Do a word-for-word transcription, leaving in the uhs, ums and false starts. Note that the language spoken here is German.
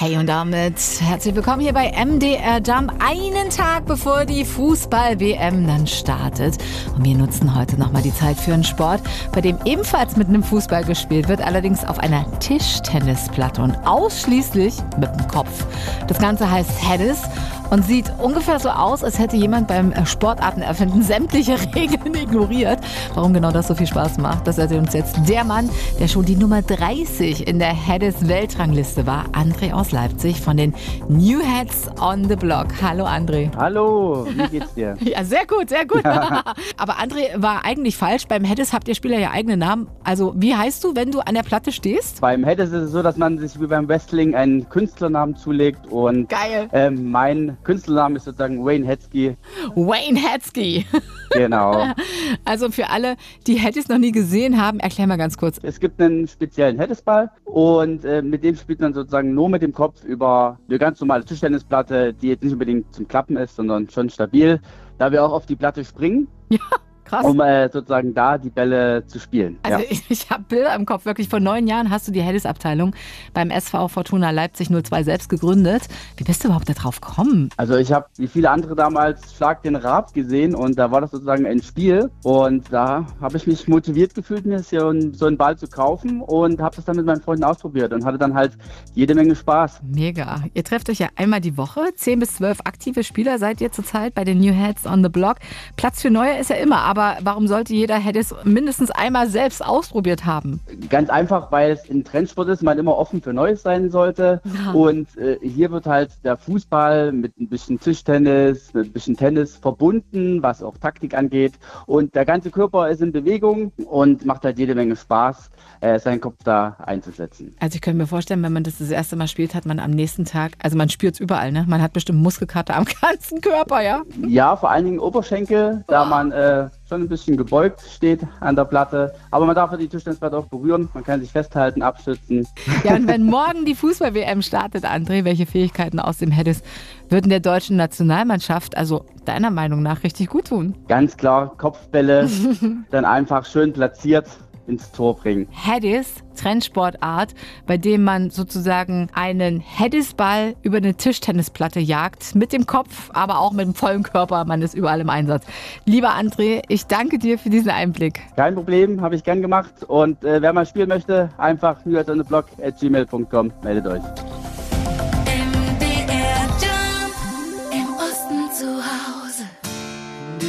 Hey und damit herzlich willkommen hier bei M D R Jump, einen Tag bevor die Fußball-W M dann startet. Und wir nutzen heute nochmal die Zeit für einen Sport, bei dem ebenfalls mit einem Fußball gespielt wird, allerdings auf einer Tischtennisplatte und ausschließlich mit dem Kopf. Das Ganze heißt Headies und sieht ungefähr so aus, als hätte jemand beim Sportartenerfinden sämtliche Regeln ignoriert. Warum genau das so viel Spaß macht, das erzählt uns jetzt der Mann, der schon die Nummer dreißig in der Headies-Weltrangliste war, André aus Leipzig von den New Heads on the Block. Hallo André. Hallo, wie geht's dir? Ja, sehr gut, sehr gut. Ja. Aber André war eigentlich falsch. Beim Headies habt ihr Spieler ja eigene Namen. Also wie heißt du, wenn du an der Platte stehst? Beim Headies ist es so, dass man sich wie beim Wrestling einen Künstlernamen zulegt. Und geil. Ähm, mein Künstlername ist sozusagen Wayne Hetzky. Wayne Hetzky. Genau. Also für alle, die Headies noch nie gesehen haben, erklär mal ganz kurz. Es gibt einen speziellen Headies-Ball und äh, mit dem spielt man sozusagen nur mit dem Kopf über eine ganz normale Tischtennisplatte, die jetzt nicht unbedingt zum Klappen ist, sondern schon stabil, da wir auch auf die Platte springen. Ja. Krass. Um äh, sozusagen da die Bälle zu spielen. Also ja. ich, ich habe Bilder im Kopf. Wirklich vor neun Jahren hast du die Headies-Abteilung beim S V Fortuna Leipzig null zwei selbst gegründet. Wie bist du überhaupt da drauf gekommen? Also ich habe wie viele andere damals Schlag den Raab gesehen und da war das sozusagen ein Spiel und da habe ich mich motiviert gefühlt, mir so einen, so einen Ball zu kaufen und habe das dann mit meinen Freunden ausprobiert und hatte dann halt jede Menge Spaß. Mega. Ihr trefft euch ja einmal die Woche. Zehn bis zwölf aktive Spieler seid ihr zurzeit bei den New Heads on the Block. Platz für Neue ist ja immer, aber warum sollte jeder Headies mindestens einmal selbst ausprobiert haben? Ganz einfach, weil es ein Trendsport ist, man immer offen für Neues sein sollte. Ja. Und äh, hier wird halt der Fußball mit ein bisschen Tischtennis, mit ein bisschen Tennis verbunden, was auch Taktik angeht. Und der ganze Körper ist in Bewegung und macht halt jede Menge Spaß, äh, seinen Kopf da einzusetzen. Also ich könnte mir vorstellen, wenn man das das erste Mal spielt, hat man am nächsten Tag, also man spürt es überall, ne? Man hat bestimmt Muskelkater am ganzen Körper, ja? Ja, vor allen Dingen Oberschenkel, da oh. man äh, schon ein bisschen gebeugt steht an der Platte. Aber man darf ja die Tischtennisplatte auch berühren. Man kann sich festhalten, abstützen. Ja, und wenn morgen die Fußball-W M startet, André, welche Fähigkeiten aus dem Headies würden der deutschen Nationalmannschaft, also deiner Meinung nach, richtig gut tun? Ganz klar, Kopfbälle, dann einfach schön platziert ins Tor bringen. Headies, Trendsportart, bei dem man sozusagen einen Headies-Ball über eine Tischtennisplatte jagt, mit dem Kopf, aber auch mit dem vollen Körper, man ist überall im Einsatz. Lieber André, ich danke dir für diesen Einblick. Kein Problem, habe ich gern gemacht und äh, wer mal spielen möchte, einfach new heads on the block at gmail punkt com, meldet euch.